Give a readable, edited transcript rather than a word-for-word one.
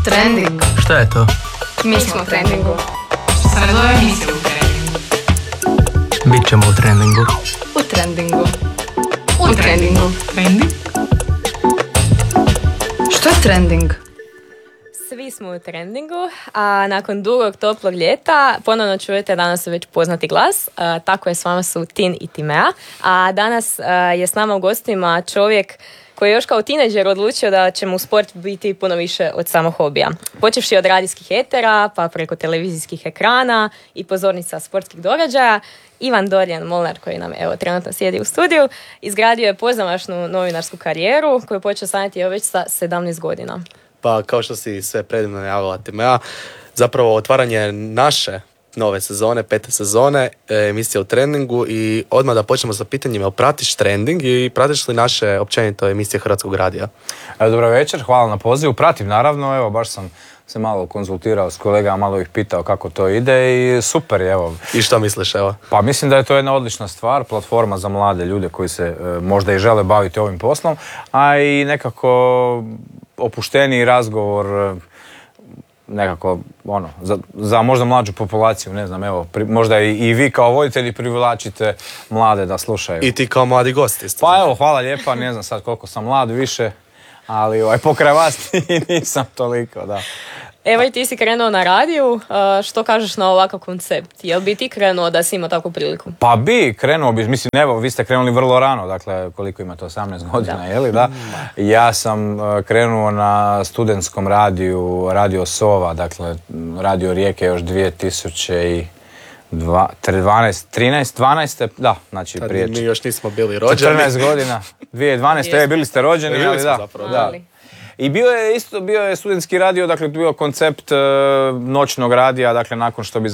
Trending. Šta je to? Mi smo u trendingu. Šta se zove emisija u trendingu? Bićemo u trendingu. U trendingu. U trendingu. Trending? Što je trending? Svi smo u trendingu, a nakon dugog toplog ljeta ponovno čujete danas već poznati glas. Tako je, s vama su Tin i Timea. A danas je s nama u gostima čovjek koji je još kao tineđer odlučio da će mu sport biti puno više od samog hobija. Počevši od radijskih etera, pa preko televizijskih ekrana i pozornica sportskih događaja, Ivan Dorijan Molnar, koji nam evo trenutno sjedi u studiju, izgradio je pozamašnu novinarsku karijeru koju je počeo sanjati već sa 17 godina. Pa kao što si sve predivno najavila Timea, zapravo otvaranje naše nove sezone, 5. sezone, emisija u trendingu i odmah da počnemo sa pitanjima, pratiš trending i pratiš li naše općenito emisije Hrvatskog radija? Dobro večer, hvala na pozivu, pratim naravno, evo baš sam se malo konzultirao s kolegama, malo ih pitao kako to ide i super je, evo. I što misliš, evo? Pa mislim da je to jedna odlična stvar, platforma za mlade ljude koji se možda i žele baviti ovim poslom, a i nekako opušteniji razgovor, nekako, za možda mlađu populaciju, ne znam, evo, možda i vi kao voditelji privlačite mlade da slušaju. I ti kao mladi gost isto. Pa evo, hvala lijepa, ne znam sad koliko sam mlad više, ali pokraj vas nisam toliko, da. Evo i ti si krenuo na radiju, što kažeš na ovakav koncept? Jel bi ti krenuo da si imao takvu priliku? Pa krenuo bi, mislim, evo, vi ste krenuli vrlo rano, dakle, koliko imate, 18 godina, jeli, da? Ja sam krenuo na studentskom radiju, Radio Sova, dakle, Radio Rijeke još 2012, da, znači prije. Mi još nismo bili rođeni. 14 godina, 2012, bili ste rođeni, ali da. Zapravo, da. I bio je studentski radio, dakle bio koncept noćnog radija, dakle nakon što bi